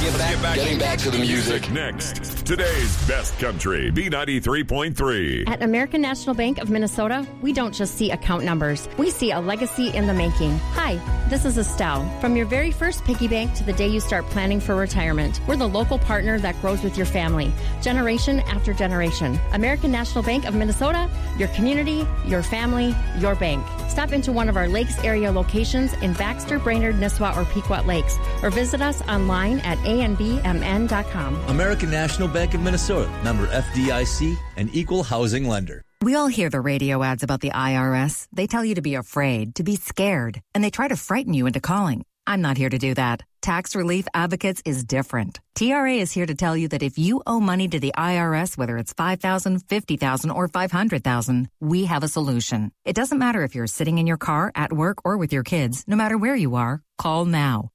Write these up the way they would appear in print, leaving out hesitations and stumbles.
Getting back to the music. Next, today's best country, B93.3. At American National Bank of Minnesota, we don't just see account numbers. We see a legacy in the making. Hi, this is Estelle. From your very first piggy bank to the day you start planning for retirement, we're the local partner that grows with your family, generation after generation. American National Bank of Minnesota, your community, your family, your bank. Stop into one of our Lakes area locations in Baxter, Brainerd, Nisswa, or Pequot Lakes, or visit us online at anbmn.com. American National Bank of Minnesota, member FDIC, and equal housing lender. We all hear the radio ads about the IRS. They tell you to be afraid, to be scared, and they try to frighten you into calling. I'm not here to do that. Tax Relief Advocates is different. TRA is here to tell you that if you owe money to the IRS, whether it's $5,000, $50,000, or $500,000, we have a solution. It doesn't matter if you're sitting in your car, at work, or with your kids. No matter where you are, call now.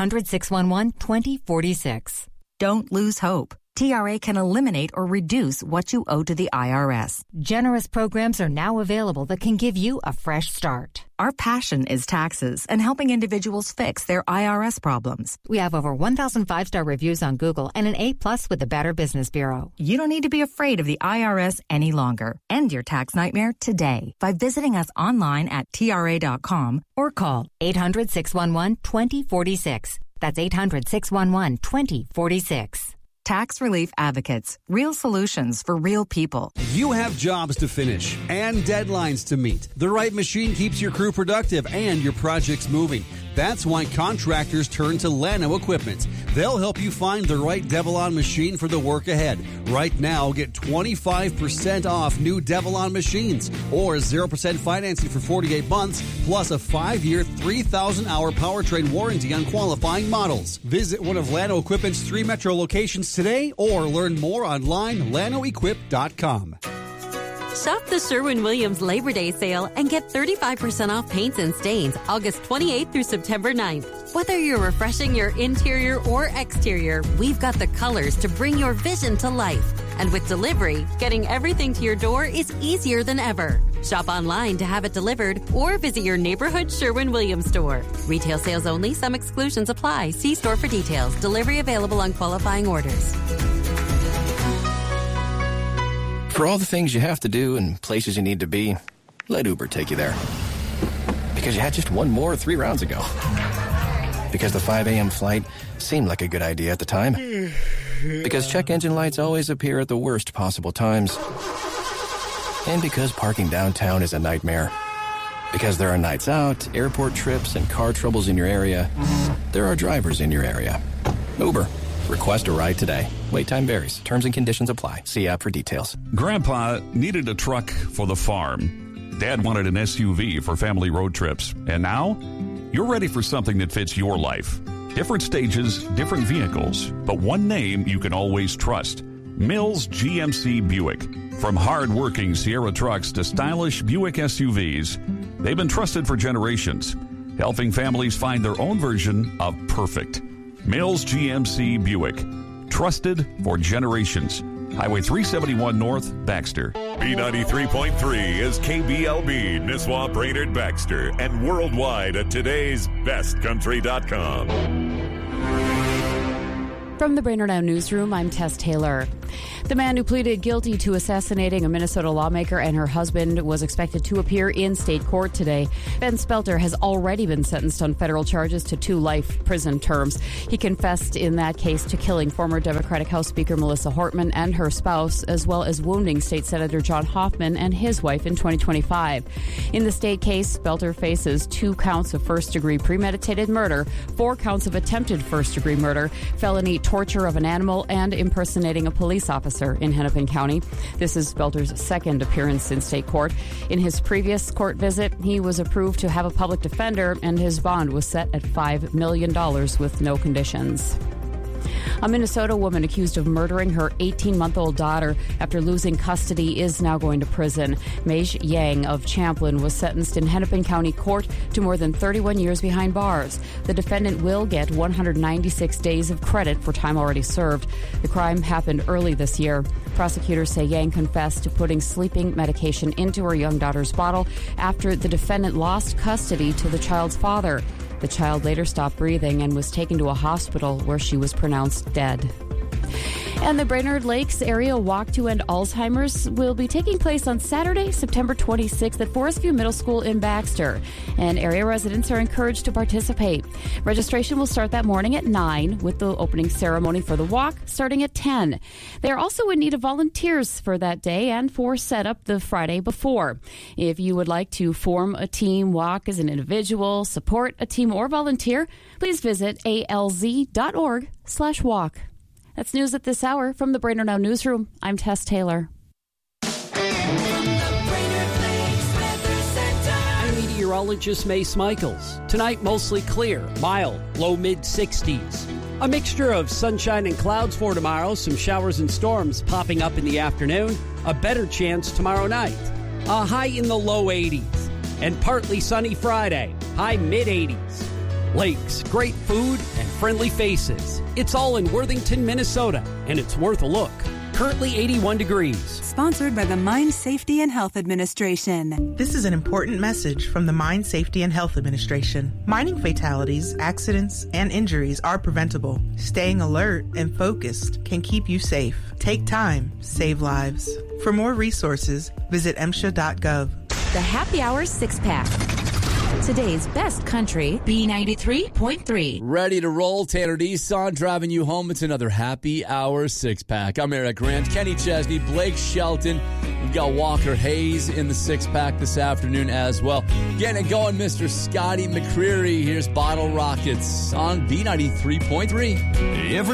800-611-2046. Don't lose hope. TRA can eliminate or reduce what you owe to the IRS. Generous programs are now available that can give you a fresh start. Our passion is taxes and helping individuals fix their IRS problems. We have over 1,000 5-star reviews on Google and an A+ with the Better Business Bureau. You don't need to be afraid of the IRS any longer. End your tax nightmare today by visiting us online at TRA.com or call 800-611-2046. That's 800-611-2046. Tax Relief Advocates. Real solutions for real people. You have jobs to finish and deadlines to meet. The right machine keeps your crew productive and your projects moving. That's why contractors turn to Llano Equipment. They'll help you find the right Devilon machine for the work ahead. Right now, get 25% off new Devilon machines or 0% financing for 48 months plus a 5-year, 3,000-hour powertrain warranty on qualifying models. Visit one of Llano Equipment's 3 metro locations today or learn more online, llanoequip.com. Shop the Sherwin-Williams Labor Day sale and get 35% off paints and stains August 28th through September 9th. Whether you're refreshing your interior or exterior, we've got the colors to bring your vision to life. And with delivery, getting everything to your door is easier than ever. Shop online to have it delivered or visit your neighborhood Sherwin-Williams store. Retail sales only. Some exclusions apply. See store for details. Delivery available on qualifying orders. For all the things you have to do and places you need to be, let Uber take you there. Because you had just one more 3 rounds ago. Because the 5 a.m. flight seemed like a good idea at the time. Because check engine lights always appear at the worst possible times. And because parking downtown is a nightmare. Because there are nights out, airport trips, and car troubles in your area, there are drivers in your area. Uber. Request a ride today. Wait time varies. Terms and conditions apply. See app for details. Grandpa needed a truck for the farm. Dad wanted an SUV for family road trips. And now, you're ready for something that fits your life. Different stages, different vehicles, but one name you can always trust. Mills GMC Buick. From hard-working Sierra trucks to stylish Buick SUVs, they've been trusted for generations, helping families find their own version of perfect. Mills GMC Buick. Trusted for generations. Highway 371 North, Baxter. B93.3 is KBLB, Nisswa, Brainerd, Baxter, and worldwide at today'sbestcountry.com. From the Brainerd Now Newsroom, I'm Tess Taylor. The man who pleaded guilty to assassinating a Minnesota lawmaker and her husband was expected to appear in state court today. Ben Spelter has already been sentenced on federal charges to 2 life prison terms. He confessed in that case to killing former Democratic House Speaker Melissa Hortman and her spouse, as well as wounding State Senator John Hoffman and his wife in 2025. In the state case, Spelter faces 2 counts of first-degree premeditated murder, 4 counts of attempted first-degree murder, felony torture of an animal, and impersonating a police officer in Hennepin County. This is Spelter's second appearance in state court. In his previous court visit, he was approved to have a public defender, and his bond was set at $5 million with no conditions. A Minnesota woman accused of murdering her 18-month-old daughter after losing custody is now going to prison. Mei Yang of Champlin was sentenced in Hennepin County Court to more than 31 years behind bars. The defendant will get 196 days of credit for time already served. The crime happened early this year. Prosecutors say Yang confessed to putting sleeping medication into her young daughter's bottle after the defendant lost custody to the child's father. The child later stopped breathing and was taken to a hospital where she was pronounced dead. And the Brainerd Lakes Area Walk to End Alzheimer's will be taking place on Saturday, September 26th at Forest View Middle School in Baxter. And area residents are encouraged to participate. Registration will start that morning at 9 with the opening ceremony for the walk starting at 10. They are also in need of volunteers for that day and for setup the Friday before. If you would like to form a team, walk as an individual, support a team, or volunteer, please visit alz.org/walk. That's news at this hour from the Brainerd Now Newsroom. I'm Tess Taylor. I'm meteorologist Mace Michaels. Tonight, mostly clear, mild, low mid-60s. A mixture of sunshine and clouds for tomorrow. Some showers and storms popping up in the afternoon. A better chance tomorrow night. A high in the low 80s. And partly sunny Friday. High mid-80s. Lakes, great food, and friendly faces. It's all in Worthington, Minnesota, and it's worth a look. Currently 81 degrees. Sponsored by the Mine Safety and Health Administration. This is an important message from the Mine Safety and Health Administration. Mining fatalities, accidents, and injuries are preventable. Staying alert and focused can keep you safe. Take time, save lives. For more resources, visit MSHA.gov. The Happy Hour 6-Pack. Today's best country, B93.3. Ready to roll. Tanner Nissan driving you home. It's another Happy Hour 6-Pack. I'm Eric Grant, Kenny Chesney, Blake Shelton. We've got Walker Hayes in the 6-Pack this afternoon as well. Getting it going, Mr. Scotty McCreery. Here's Bottle Rockets on B93.3.